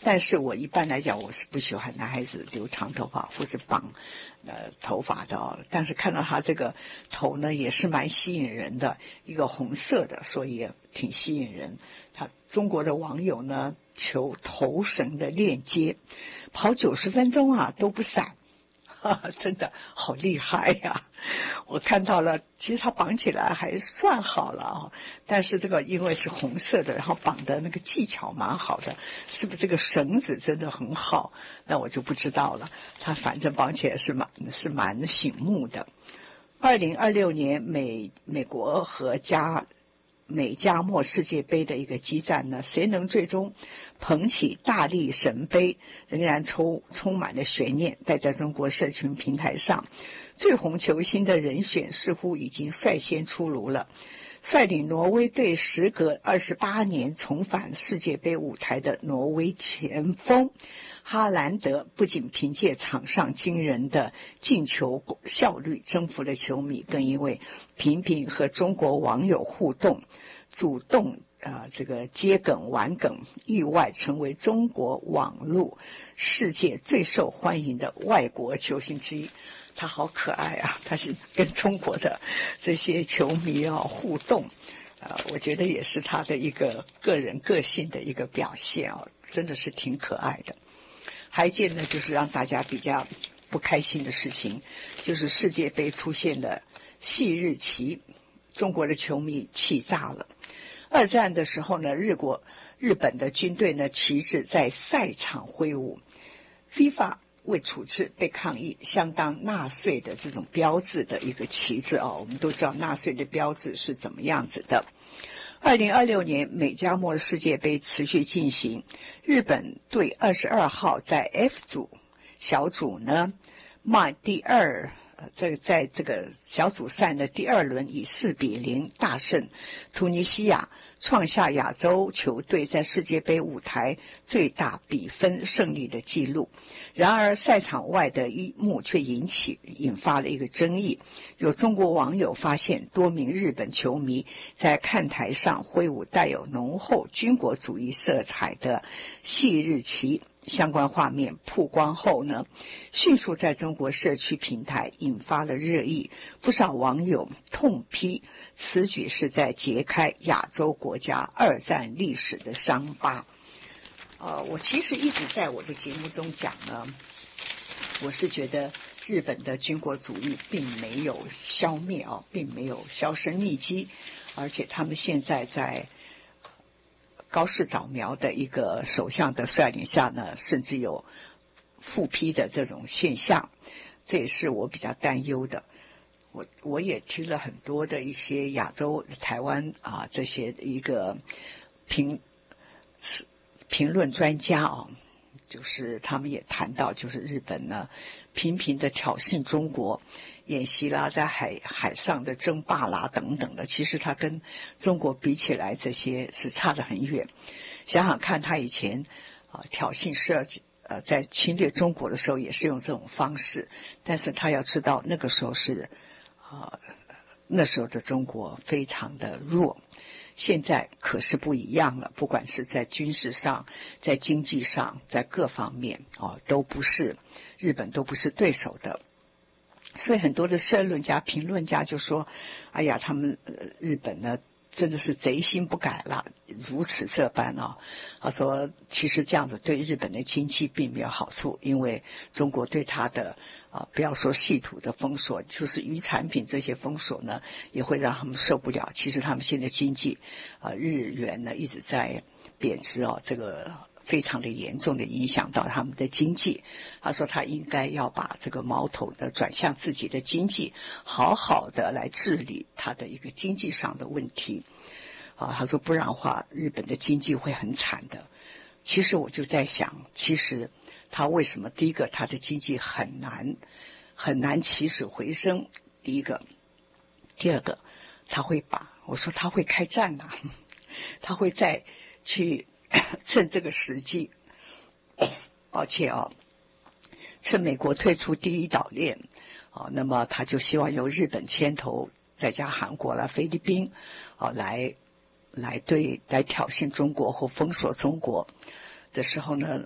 但是我一般来讲我是不喜欢男孩子留长头发或者绑头发的但是看到他这个头呢也是蛮吸引人的，一个红色的，所以也挺吸引人。中国的网友呢求头绳的链接，跑90分钟啊都不散，真的好厉害呀！我看到了，其实它绑起来还算好了但是这个因为是红色的，然后绑的那个技巧蛮好的，是不是这个绳子真的很好？那我就不知道了。它反正绑起来是蛮醒目的。2026年美国和美加墨世界杯的一个激战呢，谁能最终捧起大力神杯，仍然充满了悬念。但在中国社群平台上，最红球星的人选似乎已经率先出炉了。率领挪威队时隔28年重返世界杯舞台的挪威前锋哈兰德，不仅凭借场上惊人的进球效率征服了球迷，更因为频频和中国网友互动，主动这个接梗玩梗，意外成为中国网络世界最受欢迎的外国球星之一。他好可爱啊，他是跟中国的这些球迷互动我觉得也是他的一个个人个性的一个表现真的是挺可爱的。还有一件呢，就是让大家比较不开心的事情，就是世界杯出现了夕日旗，中国的球迷气炸了。二战的时候呢，日本的军队呢旗帜在赛场挥舞， FIFA 为处置被抗议相当纳粹的这种标志的一个旗帜我们都知道纳粹的标志是怎么样子的。2026年美加墨世界杯持续进行，日本队22号在 F 组小组呢在这个小组赛的第2轮以4-0大胜突尼西亚，创下亚洲球队在世界杯舞台最大比分胜利的纪录。然而赛场外的一幕却引发了一个争议，有中国网友发现多名日本球迷在看台上挥舞带有浓厚军国主义色彩的夕日旗，相关画面曝光后呢，迅速在中国社区平台引发了热议，不少网友痛批此举是在揭开亚洲国家二战历史的伤疤。我其实一直在我的节目中讲呢，我是觉得日本的军国主义并没有消灭并没有销声匿迹，而且他们现在在高市早苗的一个首相的率领下呢，甚至有复批的这种现象，这也是我比较担忧的。我也听了很多的一些亚洲台湾这些一个评论专家就是他们也谈到，就是日本呢频频的挑衅中国，演习啦，在海上的争霸啦等等的，其实他跟中国比起来，这些是差得很远。想想看，他以前挑衅在侵略中国的时候也是用这种方式，但是他要知道那个时候是那时候的中国非常的弱，现在可是不一样了，不管是在军事上，在经济上，在各方面日本都不是对手的。所以很多的社论家评论家就说，哎呀，他们日本呢真的是贼心不改了，如此这般他说其实这样子对日本的经济并没有好处，因为中国对他的不要说稀土的封锁，就是渔产品这些封锁呢也会让他们受不了。其实他们现在经济日元呢一直在贬值这个非常的严重的影响到他们的经济。他说他应该要把这个矛头呢转向自己的经济，好好的来治理他的一个经济上的问题他说不然的话日本的经济会很惨的。其实我就在想，其实他为什么第一个他的经济很难起死回生，第一个。第二个，我说他会开战他会再去趁这个时机抱歉趁美国退出第一岛链那么他就希望由日本牵头，再加韩国啦、菲律宾来挑衅中国或封锁中国的时候呢，